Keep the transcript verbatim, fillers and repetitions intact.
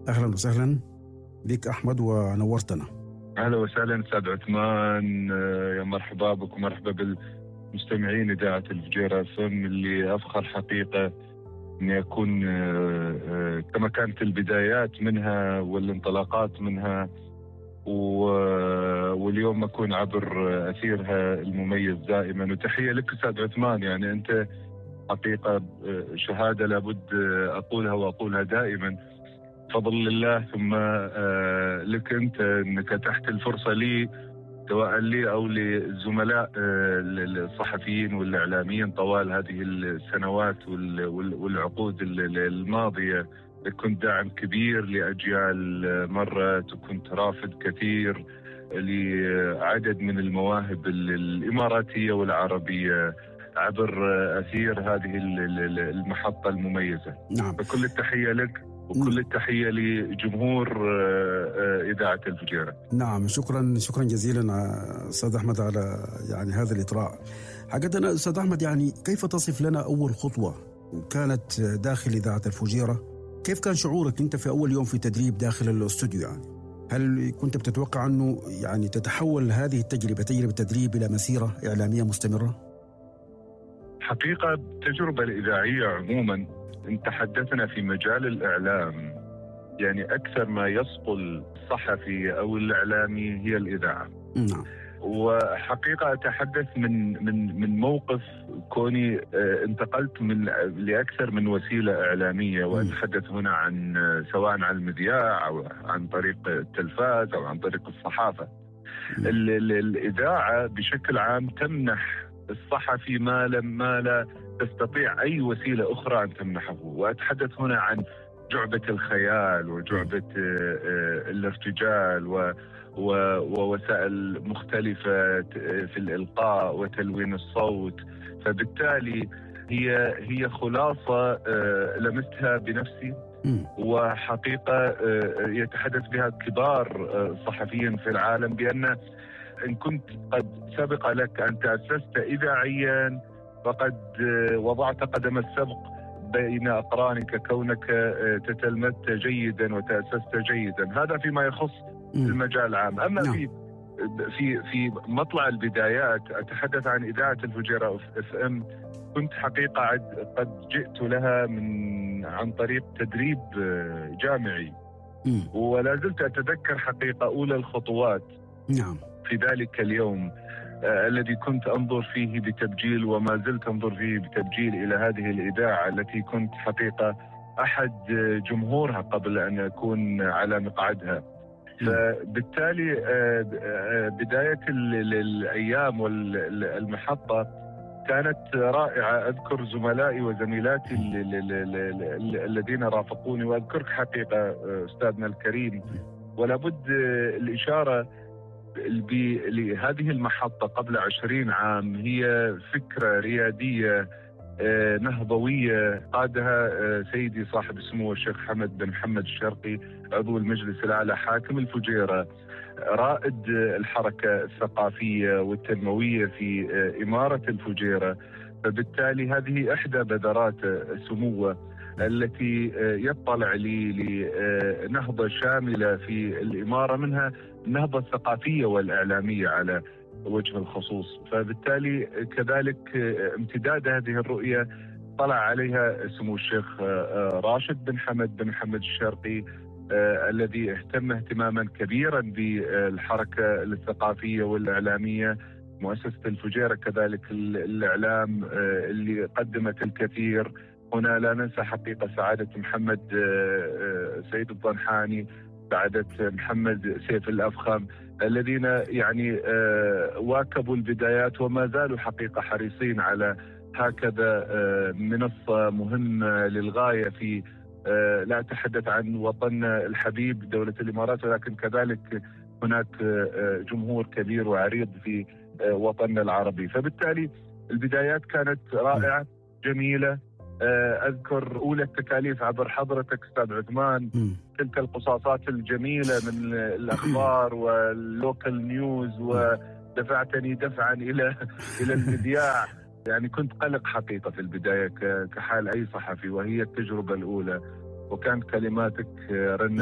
أهلا وسهلا بك أحمد ونورتنا. أهلا وسهلا أستاذ عثمان، يا مرحبا بك ومرحبا بالمستمعين إذاعة الفجيرة فم اللي أفخر حقيقة أني أكون كما كانت البدايات منها والانطلاقات منها، واليوم أكون عبر أثيرها المميز دائما. وتحية لك أستاذ عثمان، يعني أنت حقيقة شهادة لابد أقولها وأقولها دائما، فضل الله ثم لك أنت أنك أتحت الفرصة لي سواء لي أو للزملاء الصحفيين والإعلاميين طوال هذه السنوات والعقود الماضية. كنت داعم كبير لأجيال مرت، وكنت رافد كثير لعدد من المواهب الإماراتية والعربية عبر أثير هذه المحطة المميزة. نعم. فكل التحية لك وكل التحية لجمهور إذاعة الفجيرة. نعم، شكرا شكرا جزيلا أستاذ أحمد على يعني هذا الإطراء. حقيقة أستاذ أحمد، يعني كيف تصف لنا أول خطوة كانت داخل إذاعة الفجيرة؟ كيف كان شعورك أنت في أول يوم في تدريب داخل الاستوديو؟ يعني هل كنت بتتوقع أنه يعني تتحول هذه التجربة تجربة تدريب إلى مسيرة إعلامية مستمرة؟ حقيقة التجربة الإذاعية عموما إن تحدثنا في مجال الإعلام، يعني أكثر ما يصقل الصحفي أو الإعلامي هي الإذاعة. نعم. وحقيقة أتحدث من من من موقف كوني انتقلت من لأكثر من وسيلة إعلامية، وأتحدث هنا عن سواء عن المذياع أو عن طريق التلفاز أو عن طريق الصحافة. الإذاعة بشكل عام تمنح الصحفي ما لم ما لا تستطيع أي وسيلة أخرى أن تمنحه. وأتحدث هنا عن جعبة الخيال وجعبة الارتجال و ووسائل مختلفة في الإلقاء وتلوين الصوت. فبالتالي هي هي خلاصة لمستها بنفسي، وحقيقة يتحدث بها كبار الصحفيين في العالم، بأن إن كنت قد سبق لك أن تأسست إذاعيا فقد وضعت قدم السبق بين أقرانك، كونك تتلمذت جيدا وتأسست جيدا. هذا فيما يخص المجال العام. أما no. في في في مطلع البدايات أتحدث عن إذاعة الفجيرة اف ام. كنت حقيقة قد جئت لها من عن طريق تدريب جامعي، mm. ولا زلت أتذكر حقيقة أولى الخطوات نعم no. في ذلك اليوم آه الذي كنت أنظر فيه بتبجيل وما زلت أنظر فيه بتبجيل إلى هذه الإذاعة التي كنت حقيقة أحد جمهورها قبل أن أكون على مقعدها. فبالتالي بداية الأيام والمحطة كانت رائعة. أذكر زملائي وزميلاتي الذين رافقوني، وأذكرك حقيقة أستاذنا الكريم. ولابد الإشارة لهذه المحطة قبل عشرين عام هي فكرة ريادية نهضوية قادها سيدي صاحب السمو الشيخ حمد بن محمد الشرقي، عضو المجلس الأعلى حاكم الفجيرة، رائد الحركة الثقافية والتنموية في إمارة الفجيرة. فبالتالي هذه إحدى بذرات سموه التي يطلع لنهضة شاملة في الإمارة، منها النهضة الثقافية والإعلامية على وجه الخصوص. فبالتالي كذلك امتداد هذه الرؤية طلع عليها سمو الشيخ راشد بن حمد بن محمد الشرقي، الذي اهتم اهتماما كبيرا بالحركة الثقافية والإعلامية. مؤسسة الفجيرة كذلك الإعلام اللي قدمت الكثير. هنا لا ننسى حقيقة سعادة محمد سيد الضنحاني، سعادة محمد سيف الأفخم، الذين يعني واكبوا البدايات وما زالوا حقيقة حريصين على هكذا منصة مهمة للغاية في لا أتحدث عن وطننا الحبيب دولة الإمارات، ولكن كذلك هناك جمهور كبير وعريض في وطننا العربي. فبالتالي البدايات كانت رائعة جميلة. أذكر أولى التكاليف عبر حضرتك أستاذ عثمان، تلك القصاصات الجميلة من الأخبار واللوكال نيوز، ودفعتني دفعا إلى إلى المذياع. يعني كنت قلق حقيقة في البداية كحال أي صحفي، وهي التجربة الأولى. وكانت كلماتك رنة